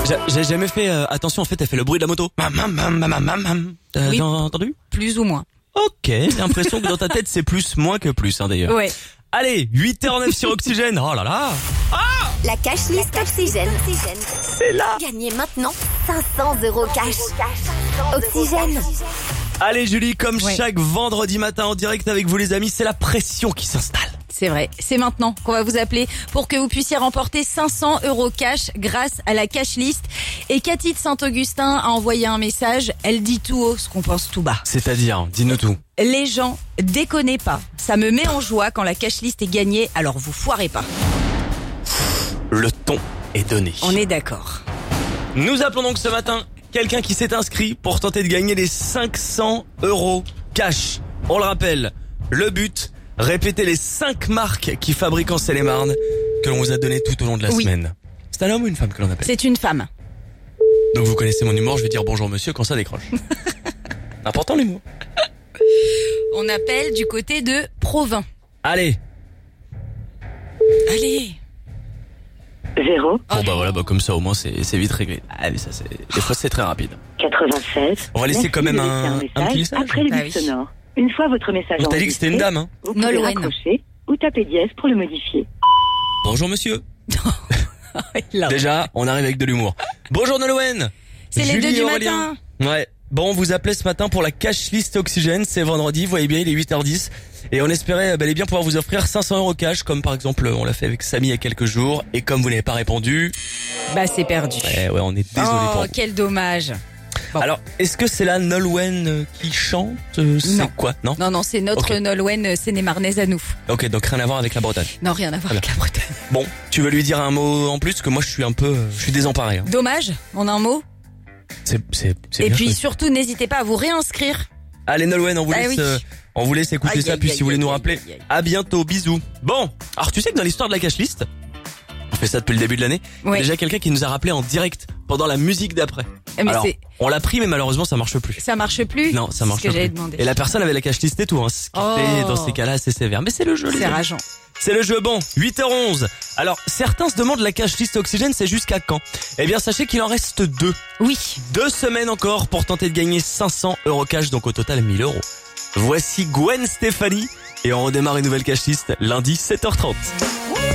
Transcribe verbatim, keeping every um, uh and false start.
J'ai, j'ai jamais fait euh, attention, en fait, elle fait le bruit de la moto. Mam, mam, mam, mam, mam, mam. T'as Oui. entendu? Plus ou moins. Ok, j'ai l'impression que dans ta tête, c'est plus, moins que plus, hein, d'ailleurs. Ouais. Allez, huit heures neuf sur Oxygène. Oh là là. La cash list Oxygène. C'est là. Gagnez maintenant cinq cents euros cash. Oxygène. Allez, Julie, comme Ouais. chaque vendredi matin en direct avec vous, les amis, c'est la pression qui s'installe. C'est vrai, c'est maintenant qu'on va vous appeler pour que vous puissiez remporter cinq cents euros cash grâce à la cash list. Et Cathy de Saint-Augustin a envoyé un message, elle dit tout haut ce qu'on pense tout bas. C'est-à-dire, dis-nous tout. Les gens, déconnez pas, ça me met en joie quand la cash list est gagnée, alors vous foirez pas. Le ton est donné. On est d'accord. Nous appelons donc ce matin quelqu'un qui s'est inscrit pour tenter de gagner les cinq cents euros cash. On le rappelle, le but, répéter les cinq marques qui fabriquent en Seine-et-Marne que l'on vous a donné tout au long de la Oui. semaine. C'est un homme ou une femme que l'on appelle? C'est une femme. Donc vous connaissez mon humour, je vais dire bonjour monsieur quand ça décroche. Important l'humour. On appelle du côté de Provins. Allez. Allez. zéro, Bon bah voilà, bah comme ça au moins c'est c'est vite réglé. Ah mais ça c'est des fois c'est très rapide. quatre-vingt-seize. On va laisser Merci quand même de un- laisser un petit message. Après le Ah bip oui. sonore. Une fois votre message On t'a dit que c'était une enregistré, dame, hein. vous pouvez Nolwenn. raccrocher ou taper dièse pour le modifier. Bonjour monsieur. Là. Déjà, on arrive avec de l'humour. Bonjour Nolwenn. C'est les Julie deux et du Aurélien. matin. Ouais. Bon, on vous appelait ce matin pour la cash list Oxygène. C'est vendredi, vous voyez bien, il est huit heures dix. Et on espérait bel et bien pouvoir vous offrir cinq cents euros cash, comme par exemple on l'a fait avec Samy il y a quelques jours. Et comme vous n'avez pas répondu, Bah c'est perdu. eh ouais, on est désolé Oh, pour vous. quel dommage. bon. Alors, est-ce que c'est la Nolwenn euh, qui chante euh, C'est Non. quoi? Non. Non, non, c'est notre Ok. Nolwenn Seine-et-Marnaise à nous. Ok, donc rien à voir avec la Bretagne. Non, rien à voir avec la Bretagne. Bon, tu veux lui dire un mot en plus? Parce que moi je suis un peu, euh, je suis désemparé. Hein. Dommage, en un mot. C'est, c'est, c'est Et bien puis choisi. surtout, n'hésitez pas à vous réinscrire. Allez Nolwenn, on vous Ah laisse, oui. euh, on vous laisse écouter Aïe, ça, aïe, puis aïe, si vous voulez aïe, nous aïe, rappeler, aïe, aïe. à bientôt, bisous. Bon, alors tu sais que dans l'histoire de la cash list, on fait ça depuis le début de l'année, il y a Ouais. déjà quelqu'un qui nous a rappelé en direct pendant la musique d'après. Mais Alors, c'est, on l'a pris mais malheureusement ça marche plus. ça marche plus. Non, ça C'est marche ce que j'allais plus. demander. Et la personne avait la cash list et tout, hein, ce qui Oh. fait dans ces cas-là assez sévère. Mais c'est le jeu, les C'est amis. rageant. C'est le jeu. Bon, huit heures onze. Alors, certains se demandent la cash list Oxygène, c'est jusqu'à quand? Eh bien, sachez qu'il en reste deux. Oui. Deux semaines encore pour tenter de gagner cinq cents euros cash, donc au total mille euros. Voici Gwen Stefani et on redémarre une nouvelle cash list lundi sept heures trente.